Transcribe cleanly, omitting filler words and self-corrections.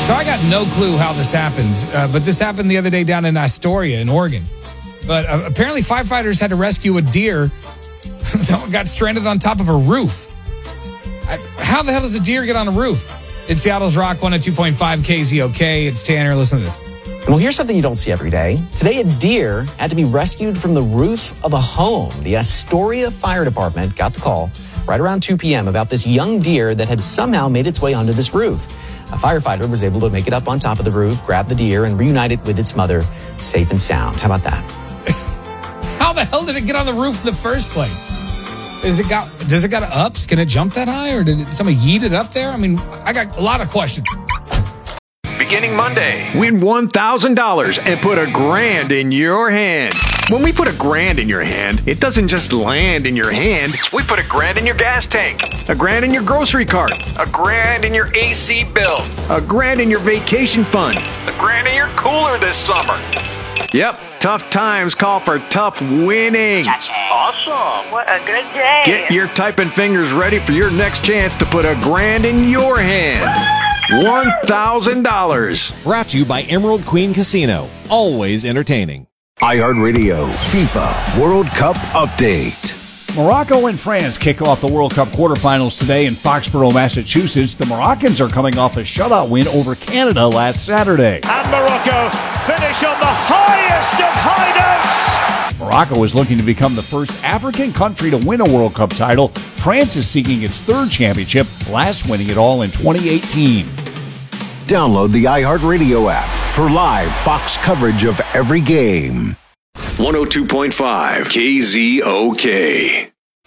So I got no clue how this happened, but this happened the other day down in Astoria in Oregon. But apparently firefighters had to rescue a deer that got stranded on top of a roof. How the hell does a deer get on a roof? It's Seattle's Rock 102.5 KZOK. It's Tanner. Listen to this. Well, here's something you don't see every day. Today, a deer had to be rescued from the roof of a home. The Astoria Fire Department got the call right around 2 p.m. about this young deer that had somehow made its way onto this roof. A firefighter was able to make it up on top of the roof, grab the deer, and reunite it with its mother safe and sound. How about that? How the hell did it get on the roof in the first place? Does it got ups? Can it jump that high, or did somebody yeet it up there? I mean, I got a lot of questions. Beginning Monday, win $1,000 and put $1,000 in your hand. When we put $1,000 in your hand, it doesn't just land in your hand. We put $1,000 in your gas tank, $1,000 in your grocery cart, $1,000 in your AC bill, $1,000 in your vacation fund, $1,000 in your cooler this summer. Yep, tough times call for tough winning. Awesome. What a good day. Get your typing fingers ready for your next chance to put $1,000 in your hand. $1,000. Brought to you by Emerald Queen Casino. Always entertaining. iHeartRadio FIFA World Cup Update. Morocco and France kick off the World Cup quarterfinals today in Foxborough, Massachusetts. The Moroccans are coming off a shutout win over Canada last Saturday. And Morocco finish on the highest of high notes. Morocco is looking to become the first African country to win a World Cup title. France is seeking its third championship, last winning it all in 2018. Download the iHeartRadio app for live Fox coverage of every game. 102.5 KZOK.